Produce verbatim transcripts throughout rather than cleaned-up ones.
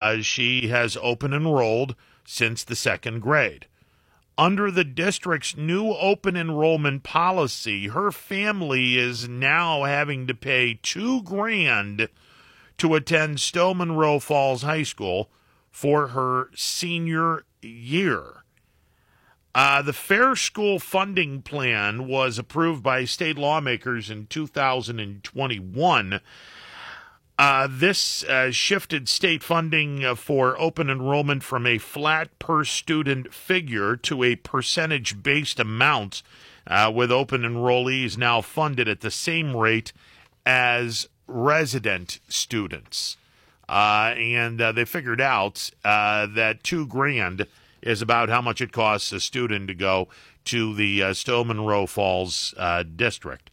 Uh, she has open enrolled since the second grade. Under the district's new open enrollment policy, her family is now having to pay two grand to attend Stowe Monroe Falls High School for her senior year. Uh, the Fair School Funding Plan was approved by state lawmakers in two thousand twenty-one. Uh, this uh, shifted state funding uh, for open enrollment from a flat per-student figure to a percentage-based amount, uh, with open enrollees now funded at the same rate as resident students. Uh, and uh, they figured out uh, that two grand is about how much it costs a student to go to the uh, Stowe Monroe Falls uh, district.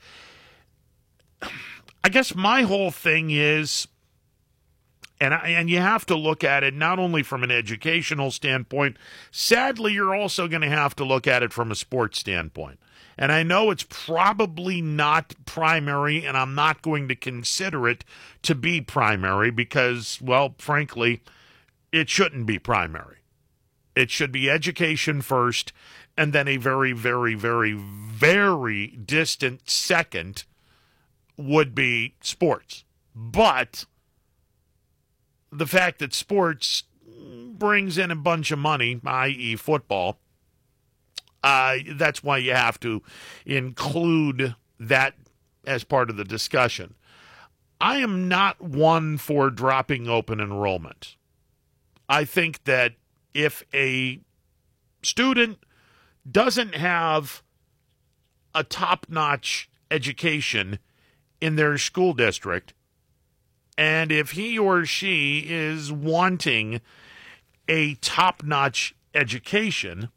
I guess my whole thing is, and I, and you have to look at it not only from an educational standpoint, sadly, you're also going to have to look at it from a sports standpoint. And I know it's probably not primary, and I'm not going to consider it to be primary because, well, frankly, it shouldn't be primary. It should be education first, and then a very, very, very, very distant second would be sports. But the fact that sports brings in a bunch of money, that is football, uh, that's why you have to include that as part of the discussion. I am not one for dropping open enrollment. I think that if a student doesn't have a top-notch education in their school district, and if he or she is wanting a top-notch education,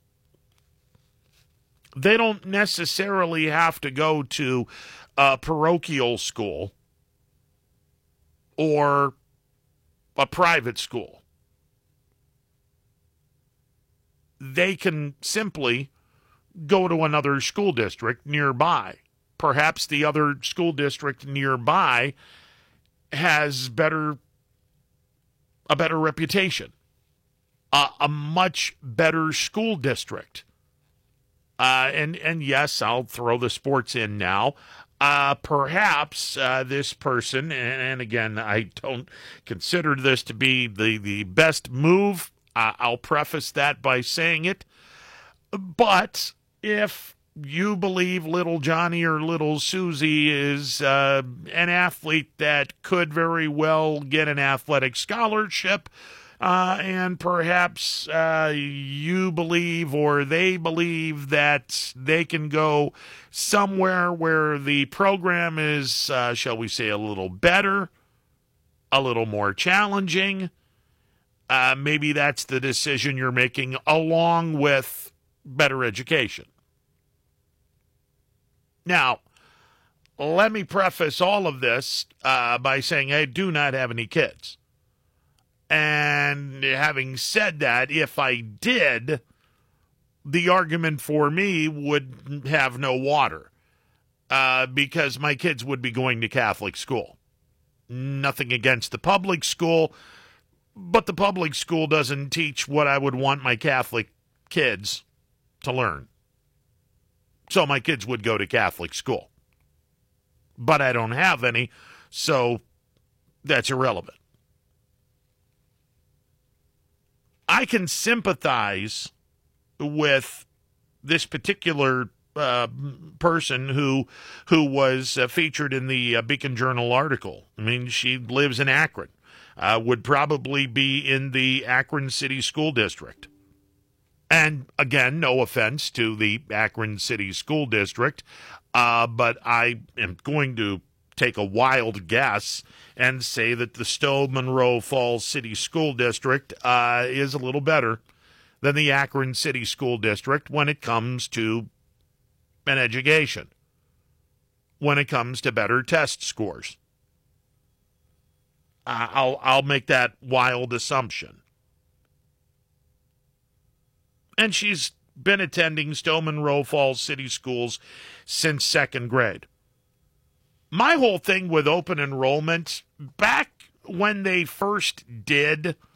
they don't necessarily have to go to a parochial school or a private school. They can simply go to another school district nearby. Perhaps the other school district nearby has better a better reputation, uh, a much better school district. Uh, and, and yes, I'll throw the sports in now. Uh, perhaps uh, this person, and, and again, I don't consider this to be the, the best move. Uh, I'll preface that by saying it. But if you believe little Johnny or little Susie is uh, an athlete that could very well get an athletic scholarship, uh, and perhaps uh, you believe or they believe that they can go somewhere where the program is, uh, shall we say, a little better, a little more challenging, uh, maybe that's the decision you're making along with better education. Now, let me preface all of this uh, by saying I do not have any kids. And having said that, if I did, the argument for me would have no water uh, because my kids would be going to Catholic school. Nothing against the public school, but the public school doesn't teach what I would want my Catholic kids to learn. So my kids would go to Catholic school. But I don't have any, so that's irrelevant. I can sympathize with this particular uh, person who who was uh, featured in the uh, Beacon Journal article. I mean, she lives in Akron, uh, would probably be in the Akron City School District. And again, no offense to the Akron City School District, uh, but I am going to take a wild guess and say that the Stowe Monroe Falls City School District uh, is a little better than the Akron City School District when it comes to an education, when it comes to better test scores. Uh, I'll I'll make that wild assumption. And she's been attending Stowe Monroe Falls City Schools since second grade. My whole thing with open enrollment, back when they first did